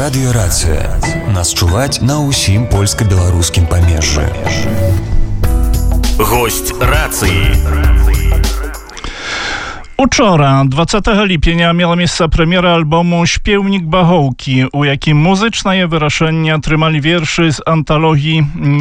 Радыёрацыя. Нас чуваць на ўсім польска-беларускім памежжы. Гость рацыі. Учора, 20 ліпеня, мела месца прэм'ера альбому «Śpiewnik Bachołki», у якім музычнае вырашэнне атрымалі вершы з анталогіі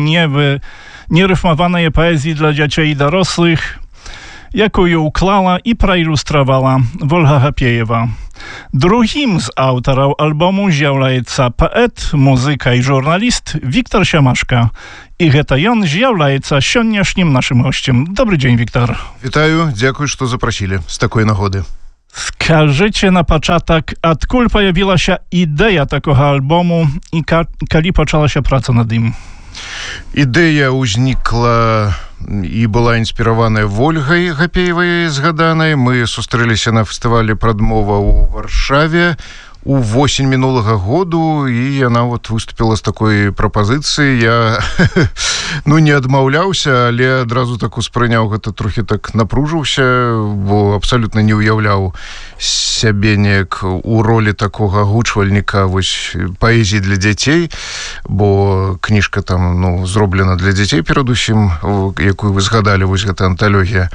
нерыфмаванай паэзіі для дзяцей і дарослых, якую уклала і праілюстравала Ольга Гапеева. Другім з аўтараў альбому з'яўляецца паэт, музыка і журналіст Віктор Сямашка. І гэта ён з'яўляецца сённяшнім нашым госцем. Добрый дзень, Віктор. Вітаю, дзякуй, што запрасілі з такой нагоды. Скажыце на пачатак, адкуль паявілася ідэя такога альбому і калі пачалася праца над ім? Ідэя ўзнікла і была інспіраваная Ольгай Гапеевай згаданай. Мы сустрэліся на фестывалі «Прадмова» ў Варшаве увосень мінулага году, і яна выступіла з такой прапазіцыяй. Я не адмаўляўся, але адразу так успрыняў гэта, трохі так напружыўся, бо абсалютна не ўяўляў сябе неяк у ролі такога гучвальніка паэзіі для дзяцей, бо кніжка там зроблена для дзяцей перадусім, якую вы згадалі, гэта анталогія.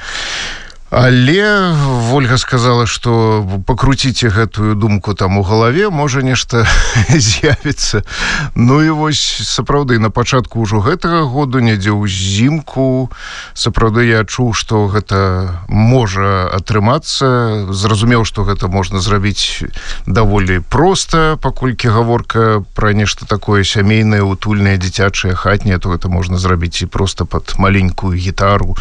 Але Ольга сказала, што пакруціце гэтую думку там у галаве, можа нешта з'явіцца. І сапраўды, на пачатку ўжо гэтага году, недзе ўзімку, сапраўды я чуў, што гэта можа атрымацца. Зразумеў, што гэта можна зрабіць даволі проста, паколькі гаворка пра нешта такое сямейнае, утульнае, дзіцячае, хатняе, то гэта можна зрабіць і проста пад маленькую гітару.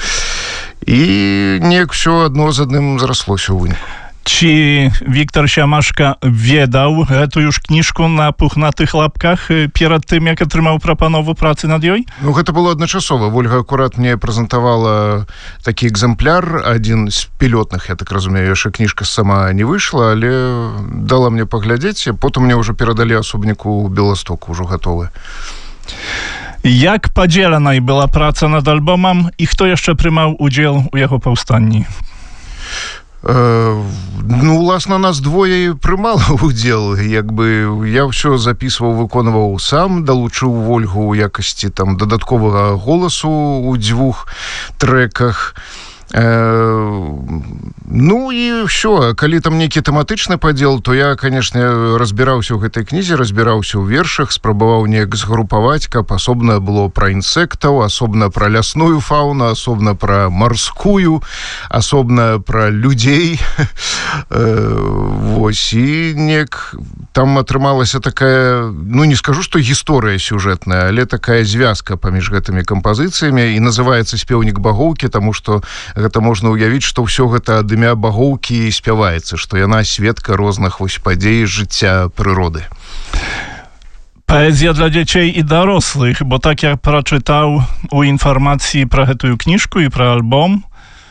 І неяк все адно з адным зраслося ў выніку. Ці Віктор Сямашка ведаў гэтую ж кніжку на пухнатых лапках перад тым, як атрымаў прапанову працы над ёй? Гэта было адначасова. Ольга акурат мне прэзентавала такі экземпляр, адзін з пілотных, я так разумею, яшчэ кніжка сама не выйшла, але дала мне паглядзець, а потым мне ўжо перадалі асобніку Беластоку, ўжо гатовы. Як падзеленай была праца над альбомам і хто яшчэ прымаў удзел у яго паўстанні? Уласна, нас двое прымала удзел. Я ўсё запісваў, выконваў сам, далучыў Ольгу ў якасці там дадатковага голасу ў 2 трэках. І ўсё, калі там нейкі тэматычны падзел, то я, канешне, разбіраўся ў гэтай кнізе, разбіраўся ў вершах, спрабаваў неяк згрупаваць, каб асобна было пра інсектаў, асобна пра лясную фауну, асобна пра марскую, асобна пра людзей. І неяк там атрымалася такая, не скажу, што гісторыя сюжэтная, але такая звязка паміж гэтымі кампазіцыямі, і называецца «Śpiewnik Bachołki», таму што гэта можна ўявіць, што ўсё гэта ад імя Багоўкі спяваецца, што яна сведка розных падзей жыцця прыроды. Паэзія для дзяцей і дарослых, бо так я прачытаў у інфармацыі пра гэтую кніжку і пра альбом,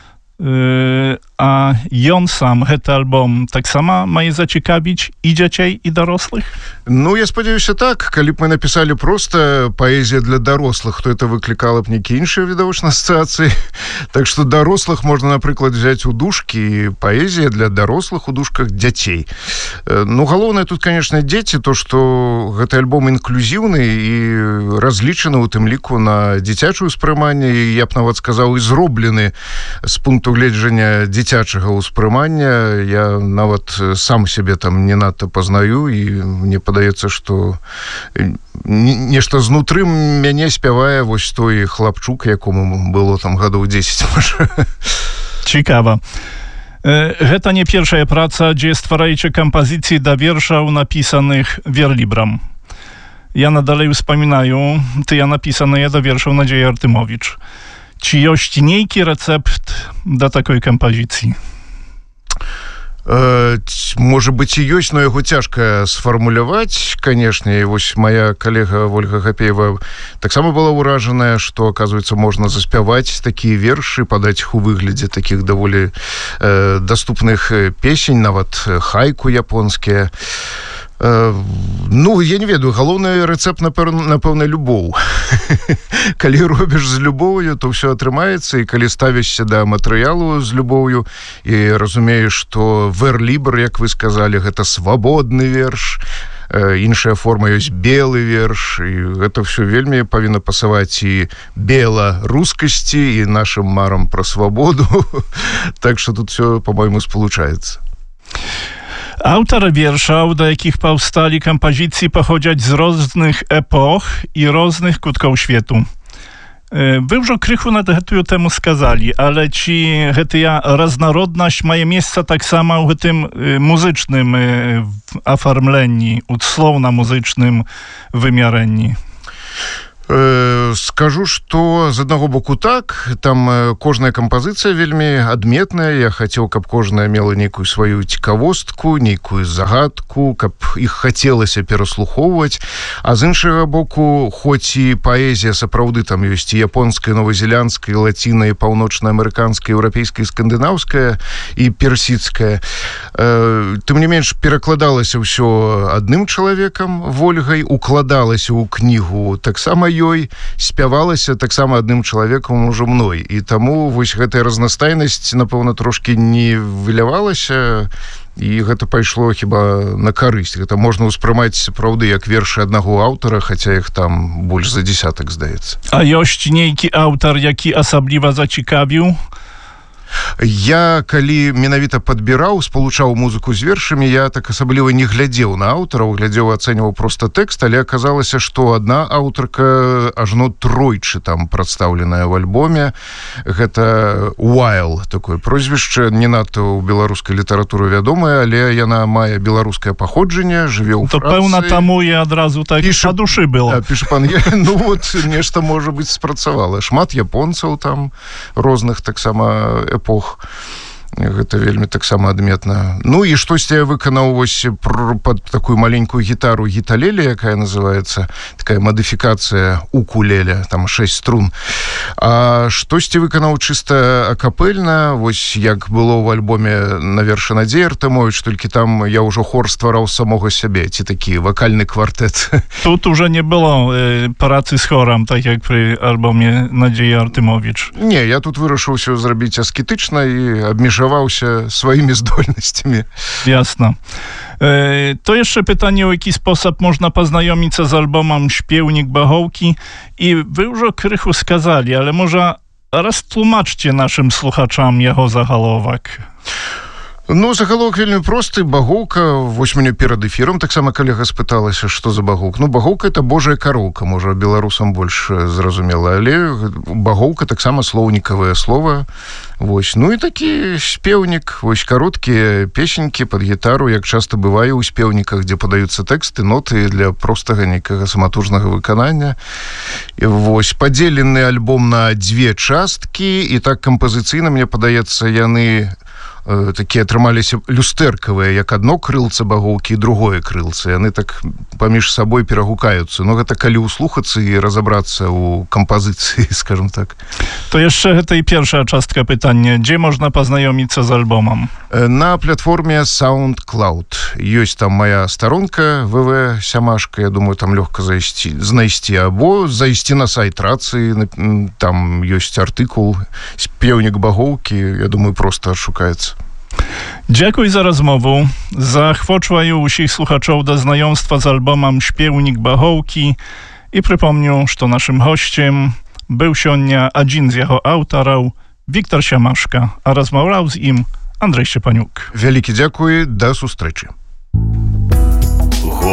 а ён сам гэты альбом таксама мае зацікавіць і дзяцей, і дарослых? Я спадзяюся так. Калі б мы напісалі проста паэзія для дарослых, то это выклікала б нейкія іншыя відавочныя асацыяцыі. Так што дарослых можна, напрыклад, взяць у дужкі, паэзія для дарослых у дужках дзяцей. Галоўнае тут, канешне, дзеці, то, што гэты альбом інклюзіўны і разлічаны у тым ліку на дзіцячае ўспрыманне, і я б нават сказаў, і зроблены з пункту гледжання дзіцячага ўспрымання. Я нават сам сябе там не надта пазнаю, і мне падаецца, што нешта знутры мяне спявае той хлапчук, якому было там гадоў 10, можа. Цікава. Гэта не першая праца, дзе ствараеце кампазіцыі да вершаў, напісаных верлібрам. Я надалей успамінаю тыя напісаныя да вершаў Надзеі Артымовіч. Ці ёсць нейкі рэцэпт да такой кампазіцыі? Можа быць, і ёсць, но яго цяжка сфармуляваць, канешне. Моя калега Ольга Гапеева таксама была ўражаная, што, аказваецца, можна заспяваць такія вершы, падаць іх у выглядзе такіх даволі даступных песень, нават хайку японскія. Я не ведаю, галоўны рэцэпт, напэўна, любоў. Калі робіш з любоўю, то ўсё атрымаецца, і калі ставішся да матэрыялу з любоўю і разумееш, што верлібр, як вы сказалі, гэта свабодны верш, іншая форма ёсць белы верш, і гэта все вельмі павінна пасаваць і беларускасці, і нашым марам пра свабоду. Так что тут все, по-моему, спалучаецца. Autor wierszał, do jakich powstali kompozycji, pochodzić z różnych epoch i różnych kutków światu. Wy już krychu na to temu skazali, ale ci ta różnorodność ma miejsce tak samo w tym muzycznym oformleniu, słowno-muzycznym wymiareniu. Скажу, што з аднаго боку так, там кожная кампазіцыя вельмі адметная. Я хацеў, каб кожная мела нейкую сваю цікавостку, нейкую загадку, каб іх хацелася пераслухоўваць. А з іншага боку, хоць і паэзія сапраўды там ёсць і японская, новазеландская, лаціна, і паўночнаамерыканская, еўрапейская, скандынаўская і персідская, тым не менш перакладалася ўсё адным чалавекам, Вольгай, укладалася ў кнігу таксама ёй, спявалася таксама адным чалавекам ужо мной. І таму вось гэтая разнастайнасць, напэўна, трошкі не вылявалася, і гэта пайшло хіба на карысць. Гэта можна ўспрымаць сапраўды як вершы аднаго аўтара, хаця іх там больш за дзесятак, здаецца. А ёсць нейкі аўтар, які асабліва зацікавіў? Я, калі менавіта падбіраў, спалучаў музыку з вершамі, я так асабліва не глядзеў на аўтараў, глядзеў, ацэньваў проста тэкст, але аказалася, што адна аўтарка ажно тройчы там прадстаўленая ў альбоме. Гэта Уайл, такое прозвішча, не надта ў беларускай літаратуры вядомае, але яна мае беларускае паходжанне, жыве ў Францыі. То пэўна таму і адразу так па душы было. Піша пан, ну вот, нешта, можа быць, спрацавала. Шмат японцаў там, розных таксама эпох. Гэта вельмі таксама адметна. Ну і штосьці я выканаў вось пад такую маленькую гітару гіталеле, якая называецца, такая мадыфікацыя укулеле, там 6 струн. А штосьці выканаў чыста акапельна, вось як было ў альбоме на вершы Надзеі Артэмовіч, толькі там я ўжо хор ствараў самога сябе, ці такі вакальны квартэт. Тут уже не было працы з хорам, так як пры альбоме Надзеі Артэмовіч. Не, я тут вырашыў усё зрабіць аскетычна і абмежаваўся сваімі здольнасцямі. Jasne. To jeszcze pytanie, w jaki sposób można poznajomić się z albumem Śpiewnik Bachołki. I wy już o krychu skazali, ale może raz tłumaczcie naszym słuchaczom jego zagalowek. Ну, загаловак вельмі просты. Багоўка, вось мяне перад эфірам таксама калега спыталася, што за багоўка. Ну, багоўка — это божая кароўка, можа, беларусам больш зразумела, але багоўка таксама слоўнікавае слова. Вось. Ну і такі спеўнік, вось кароткія песенькі пад гітару, як часта бывае ў спеўніках, дзе падаюцца тэксты, ноты для простага нейкага саматужнага выканання. І вось падзелены альбом на дзве часткі, і так кампазіцыйна, мне падаецца, яны такія атрымаліся люстэркавыя, як адно крылца багоўкі і другое крылца. Яны так паміж сабой перагукаюцца. Но гэта калі ўслухацца і разабрацца ў кампазіцыі, скажем так. To jeszcze гэта і першая частка пытання. Дзе можна пазнаёміцца з альбомам? На платформе SoundCloud. Ёсць там моя старонка ВВ Сямашка, я думаю, там лёгка знайсці, або зайсці на сайт рацыі, там ёсць артыкул «Спеўнік багоўкі», я думаю, просто адшукаецца. Dziękuję za rozmowę. Zachwoczyłam усіх słuchaczów do znajomstwa z albumem Śpiewnik Bachołki i przypomnę, że naszym gościem był сегодня один z jego autorów, Wiktor Siamaszka, a rozmawiał z nim Andrzej Szczepaniuk. Wielkie dziękuję, do sustreczy.